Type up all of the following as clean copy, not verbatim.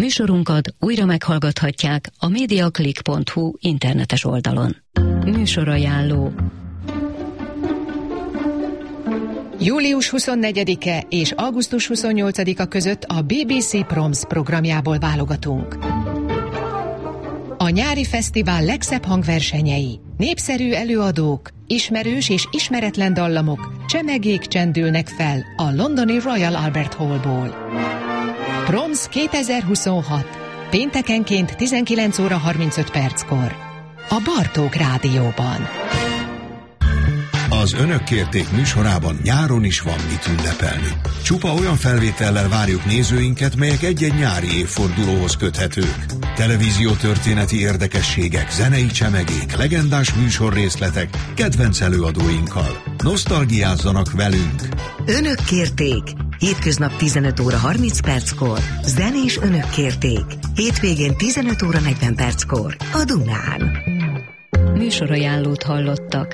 Műsorunkat újra meghallgathatják a mediaclick.hu internetes oldalon. Műsorajánló. Július 24-e és augusztus 28-a között a BBC Proms programjából válogatunk. A nyári fesztivál legszebb hangversenyei, népszerű előadók, ismerős és ismeretlen dallamok, csemegék csendülnek fel a londoni Royal Albert Hallból. Proms 2026. Péntekenként 19 óra 35 perckor. A Bartók Rádióban. Az Önök kérték műsorában nyáron is van mit ünnepelni. Csupa olyan felvétellel várjuk nézőinket, melyek egy-egy nyári évfordulóhoz köthetők. Televíziótörténeti érdekességek, zenei csemegék, legendás műsorrészletek, kedvenc előadóinkkal. Nosztalgiázzanak velünk! Önök kérték! Hétköznap 15 óra 30 perckor. Zenés Önök kérték. Hétvégén 15 óra 40 perckor. A Dunán. Műsorajánlót hallottak.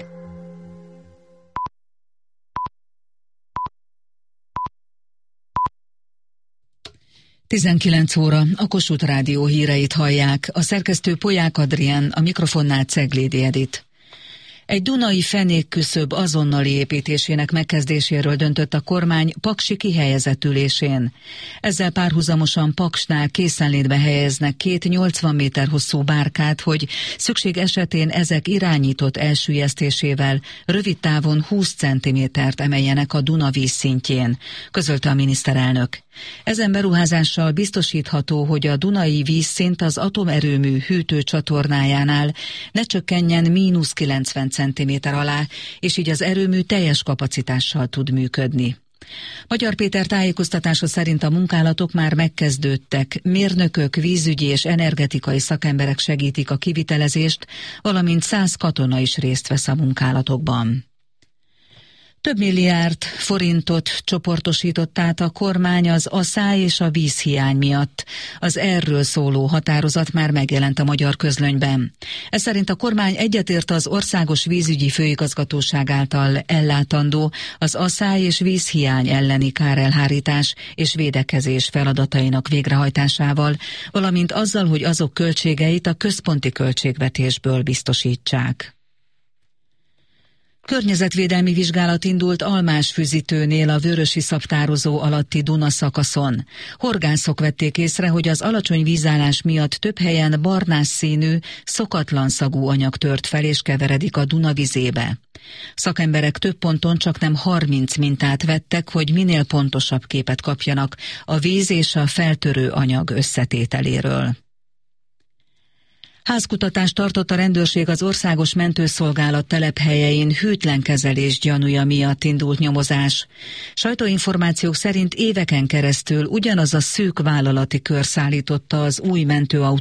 Tizenkilenc óra, a Kossuth Rádió híreit hallják, a szerkesztő Polyák Adrián, a mikrofonnál Ceglédi Edit. Egy dunai fenékküszöb azonnali építésének megkezdéséről döntött a kormány paksi kihelyezett ülésén. Ezzel párhuzamosan Paksnál készenlétbe helyeznek 2 80 méter hosszú bárkát, hogy szükség esetén ezek irányított elsüllyesztésével rövid távon 20 cm-t emeljenek a Duna vízszintjén, közölte a miniszterelnök. Ezen beruházással biztosítható, hogy a dunai vízszint az atomerőmű hűtőcsatornájánál ne csökkenjen -90 cm alá, és így az erőmű teljes kapacitással tud működni. Magyar Péter tájékoztatása szerint a munkálatok már megkezdődtek, mérnökök, vízügyi és energetikai szakemberek segítik a kivitelezést, valamint 100 katona is részt vesz a munkálatokban. Több milliárd forintot csoportosított át a kormány az asszály és a vízhiány miatt. Az erről szóló határozat már megjelent a magyar közlönyben. Ez szerint a kormány egyetért az Országos Vízügyi Főigazgatóság által ellátandó az asszály és vízhiány elleni kárelhárítás és védekezés feladatainak végrehajtásával, valamint azzal, hogy azok költségeit a központi költségvetésből biztosítsák. Környezetvédelmi vizsgálat indult Almásfüzitőnél a Vörösiszap tározó alatti Duna szakaszon. Horgászok vették észre, hogy az alacsony vízállás miatt több helyen barnás színű, szokatlan szagú anyag tört fel és keveredik a Duna vizébe. Szakemberek több ponton csaknem 30 mintát vettek, hogy minél pontosabb képet kapjanak a víz és a feltörő anyag összetételéről. Házkutatást tartott a rendőrség az Országos Mentőszolgálat telephelyein hűtlen kezelés gyanúja miatt indult nyomozás. Sajtóinformációk szerint éveken keresztül ugyanaz a szűk vállalati kör szállította az új mentőautót